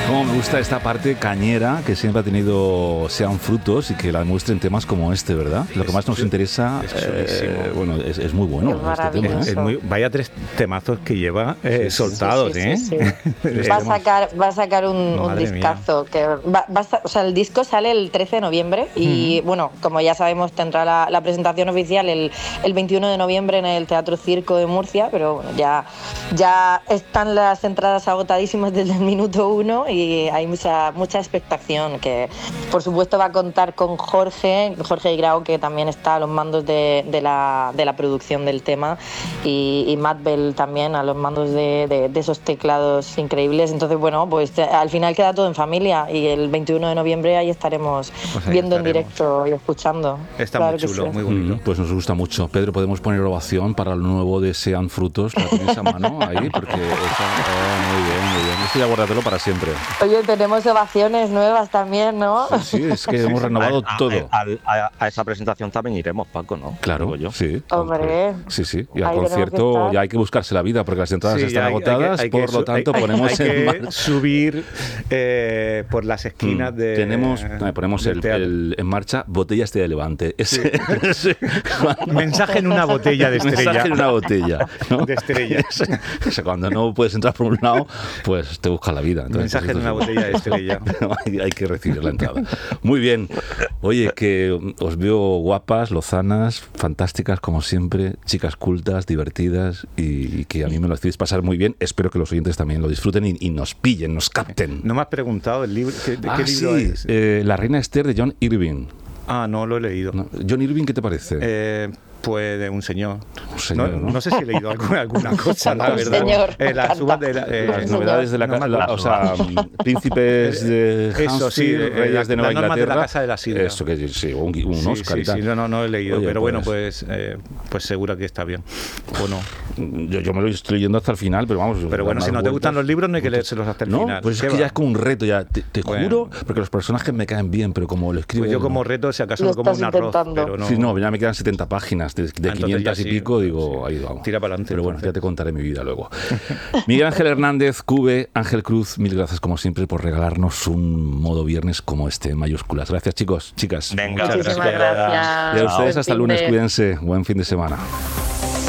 Cómo me gusta esta parte cañera que siempre ha tenido Sean Frutos y que la muestren temas como este, ¿verdad? Lo que más nos interesa, bueno, es muy bueno este tema. Es muy, vaya 3 temazos que lleva soltados, sí. Va a sacar un discazo. Que o sea, el disco sale el 13 de noviembre y, bueno, como ya sabemos, tendrá la presentación oficial el 21 de noviembre en el Teatro Circo de Murcia, pero bueno, ya están las entradas agotadísimas desde el minuto 1 y hay mucha expectación, que por supuesto va a contar con Jorge Grau, que también está a los mandos de la producción del tema, y Matt Bell también a los mandos de esos teclados increíbles. Entonces, bueno, pues al final queda todo en familia y el 21 de noviembre ahí estaremos viendo en directo y escuchando. Está muy chulo, muy bonito. Pues nos gusta mucho. Pedro, ¿podemos poner ovación para el nuevo de Sean Frutos? ¿La tienes a mano ahí? Porque muy bien. Esto ya guárdatelo para siempre. Oye, tenemos ovaciones nuevas también, ¿no? Sí, es que hemos renovado todo. A esa presentación también iremos, Paco, ¿no? Claro, yo. Sí. Hombre. Sí. Y al concierto ya hay que buscarse la vida porque las entradas están agotadas, por lo tanto ponemos en subir por las esquinas ponemos en marcha Botellas de Levante. Mensaje en una botella de estrella. Mensaje en una botella, ¿no? De estrella. Cuando no puedes entrar por un lado, pues te busca la vida. Entonces, mensaje en una botella de estrella. Hay que recibir la entrada. Muy bien. Oye, que os veo guapas, lozanas, fantásticas como siempre, chicas cultas, divertidas y que a mí me lo hacéis pasar muy bien. Espero que los oyentes también lo disfruten y nos pillen, nos capten. No me has preguntado el libro. ¿De qué libro es? La Reina Esther de John Irving. No lo he leído. John Irving, ¿qué te parece? Pues de un señor. ¿No? No sé si he leído alguna cosa, la verdad. Señor, las novedades de o sea, príncipes de Hampshire, reyes de Nueva Inglaterra. De la Casa de las Ideas. Eso que sí, un Oscar y tal. Sí, no he leído, pero bueno, pues seguro que está bien. Bueno, yo me lo estoy leyendo hasta el final, pero vamos. Pero bueno, si no te gustan los libros, no hay que leérselos hasta el final. Pues es que ya es como un reto, ya te juro, porque los personajes me caen bien, pero como lo escribo. Pues yo como reto, si acaso me como un arroz, pero no. Sí, ya me quedan 70 páginas de 500 y pico, digo, ahí vamos. Tira para adelante. Pero bueno, ya te contaré mi vida luego. Miguel Ángel Hernández, Cube, Ángel Cruz, mil gracias como siempre por regalarnos un modo viernes como este, en mayúsculas. Gracias, chicos, chicas. Venga, muchísimas gracias. Y a ustedes hasta el lunes, cuídense. Buen fin de semana.